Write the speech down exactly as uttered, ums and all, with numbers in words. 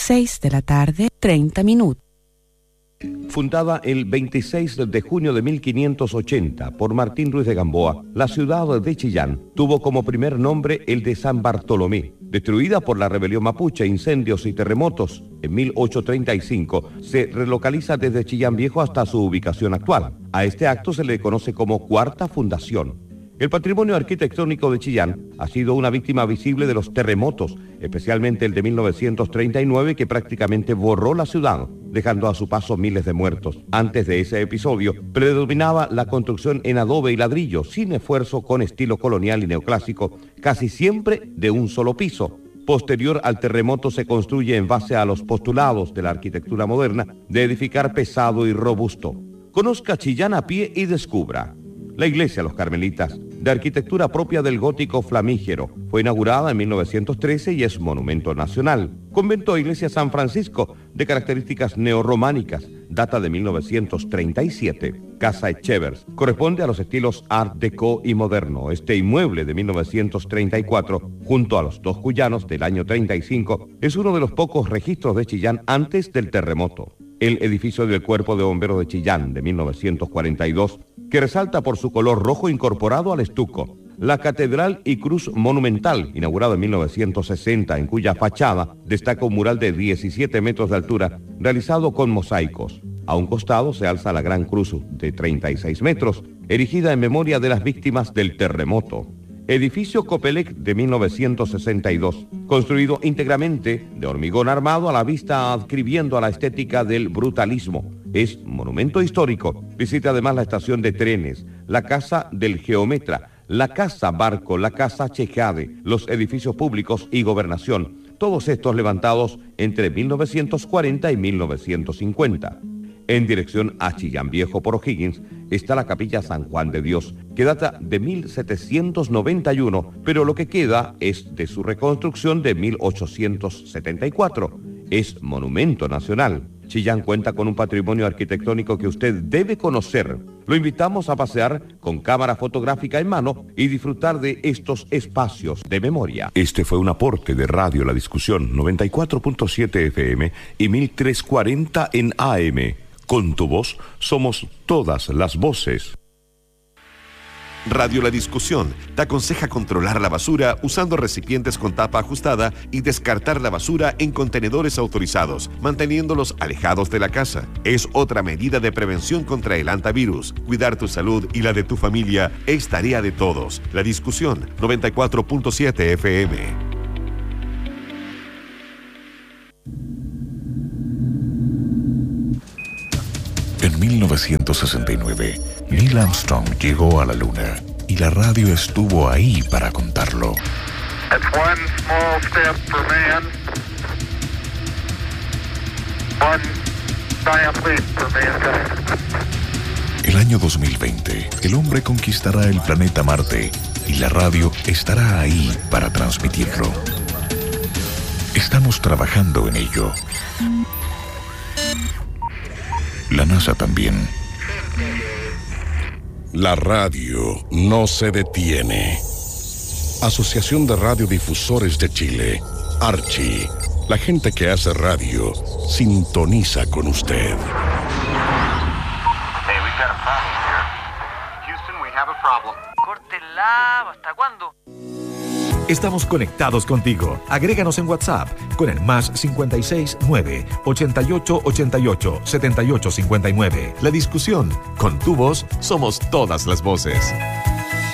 seis de la tarde, treinta minutos. Fundada el veintiséis de junio de mil quinientos ochenta por Martín Ruiz de Gamboa, la ciudad de Chillán tuvo como primer nombre el de San Bartolomé. Destruida por la rebelión mapuche, incendios y terremotos, en mil ochocientos treinta y cinco se relocaliza desde Chillán Viejo hasta su ubicación actual. A este acto se le conoce como Cuarta Fundación. El patrimonio arquitectónico de Chillán ha sido una víctima visible de los terremotos, especialmente el de mil novecientos treinta y nueve, que prácticamente borró la ciudad, dejando a su paso miles de muertos. Antes de ese episodio, predominaba la construcción en adobe y ladrillo, sin esfuerzo, con estilo colonial y neoclásico, casi siempre de un solo piso. Posterior al terremoto se construye en base a los postulados de la arquitectura moderna de edificar pesado y robusto. Conozca Chillán a pie y descubra. La iglesia Los Carmelitas, de arquitectura propia del gótico flamígero, fue inaugurada en mil novecientos trece y es monumento nacional. Convento e iglesia San Francisco, de características neorrománicas, data de mil novecientos treinta y siete. Casa Echevers, corresponde a los estilos Art Deco y moderno. Este inmueble de mil novecientos treinta y cuatro, junto a los dos cuyanos del año treinta y cinco, es uno de los pocos registros de Chillán antes del terremoto. El edificio del Cuerpo de Bomberos de Chillán, de mil novecientos cuarenta y dos, que resalta por su color rojo incorporado al estuco. La Catedral y Cruz Monumental, inaugurada en mil novecientos sesenta, en cuya fachada destaca un mural de diecisiete metros de altura, realizado con mosaicos. A un costado se alza la Gran Cruz de treinta y seis metros, erigida en memoria de las víctimas del terremoto. Edificio Copelec de mil novecientos sesenta y dos, construido íntegramente de hormigón armado, a la vista adscribiendo a la estética del brutalismo. Es monumento histórico. Visita además la estación de trenes, la Casa del Geometra, la Casa Barco, la Casa Chejade, los edificios públicos y gobernación, todos estos levantados entre mil novecientos cuarenta y mil novecientos cincuenta. En dirección a Chillán Viejo por O'Higgins está la Capilla San Juan de Dios, que data de mil setecientos noventa y uno, pero lo que queda es de su reconstrucción de mil ochocientos setenta y cuatro. Es monumento nacional. Chillán cuenta con un patrimonio arquitectónico que usted debe conocer. Lo invitamos a pasear con cámara fotográfica en mano y disfrutar de estos espacios de memoria. Este fue un aporte de Radio La Discusión, noventa y cuatro punto siete F M y mil trescientos cuarenta en A M. Con tu voz somos todas las voces. Radio La Discusión te aconseja controlar la basura usando recipientes con tapa ajustada y descartar la basura en contenedores autorizados, manteniéndolos alejados de la casa. Es otra medida de prevención contra el hantavirus. Cuidar tu salud y la de tu familia es tarea de todos. La Discusión, noventa y cuatro punto siete F M. En mil novecientos sesenta y nueve, Neil Armstrong llegó a la Luna y la radio estuvo ahí para contarlo. It's one small step for man, one giant leap for mankind. El año dos mil veinte, el hombre conquistará el planeta Marte y la radio estará ahí para transmitirlo. Estamos trabajando en ello. La NASA también. La radio no se detiene. Asociación de Radiodifusores de Chile, Archi. La gente que hace radio sintoniza con usted. Hey, we've got a problem here. Houston, we have a problem. Córtenla, ¿hasta cuándo? Estamos conectados contigo. Agréganos en WhatsApp con el más cincuenta y seis nueve, ochenta y ocho ochenta y ocho, setenta y ocho cincuenta y nueve. La Discusión. Con tu voz somos todas las voces.